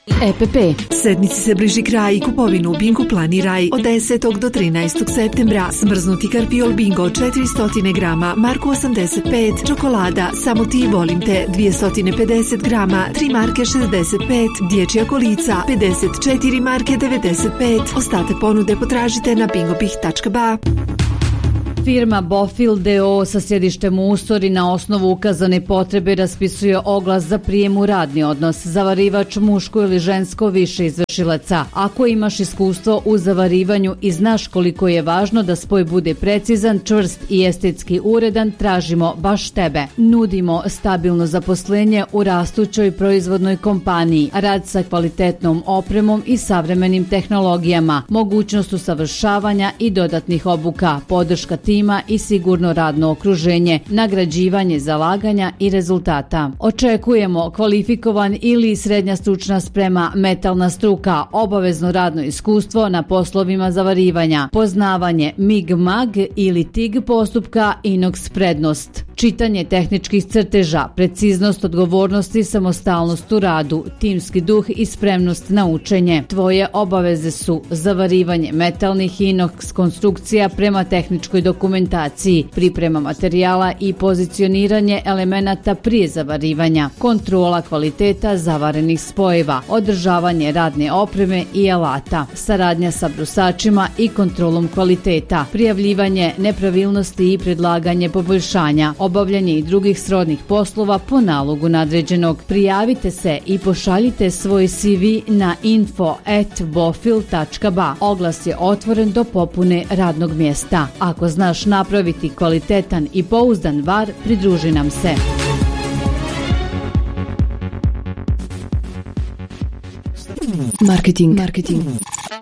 EPP. Sedmici se bliži kraj i kupovinu u Bingu planiraj od 10. do 13. septembra. Smrznuti karpiol Bingo 400 grama, marku 85, čokolada Samo ti volim te 250 grama, 3 marke 65, dječja kolica 54 marke 95. Ostate ponude potražite na bingobih.ba. Firma Bofil D.O. sa sjedištem u Usori na osnovu ukazane potrebe raspisuje oglas za prijem u radni odnos. Zavarivač muško ili žensko više izvršilaca. Ako imaš iskustvo u zavarivanju i znaš koliko je važno da spoj bude precizan, čvrst i estetski uredan, tražimo baš tebe. Nudimo stabilno zaposlenje u rastućoj proizvodnoj kompaniji, rad sa kvalitetnom opremom i savremenim tehnologijama, mogućnost usavršavanja i dodatnih obuka, podrška tima i sigurno radno okruženje, nagrađivanje zalaganja i rezultata. Očekujemo kvalifikovan ili srednja stručna sprema, metalna struka, obavezno radno iskustvo na poslovima zavarivanja, poznavanje MIG-MAG ili TIG postupka, inox prednost, čitanje tehničkih crteža, preciznost odgovornosti, samostalnost u radu, timski duh i spremnost na učenje. Tvoje obaveze su zavarivanje metalnih i inox konstrukcija prema tehničkoj dokumentaciji, priprema materijala i pozicioniranje elemenata prije zavarivanja, kontrola kvaliteta zavarenih spojeva, održavanje radne opreme i alata, saradnja sa brusačima i kontrolom kvaliteta, prijavljivanje nepravilnosti i predlaganje poboljšanja, obavljanje i drugih srodnih poslova po nalogu nadređenog. Prijavite se i pošaljite svoj CV na info@bofil.ba. Oglas je otvoren do popune radnog mjesta. Ako znaš napraviti kvalitetan i pouzdan var, pridruži nam se. Marketing.